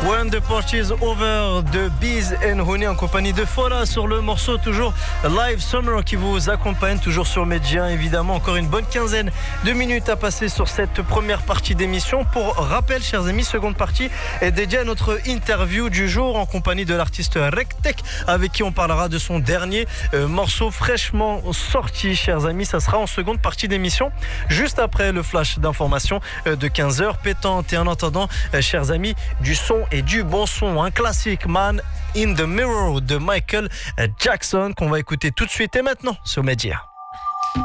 When the Party is Over de Biz and Honey en compagnie de Fola sur le morceau toujours Live Summer qui vous accompagne toujours sur Média. Évidemment, encore une bonne quinzaine de minutes à passer sur cette première partie d'émission. Pour rappel, chers amis, seconde partie est dédiée à notre interview du jour en compagnie de l'artiste Rectech avec qui on parlera de son dernier morceau fraîchement sorti. Chers amis, ça sera en seconde partie d'émission juste après le flash d'information de 15h pétante. Et en attendant, chers amis, du son et du bon son, un classique, Man in the Mirror de Michael Jackson qu'on va écouter tout de suite et maintenant sur Média.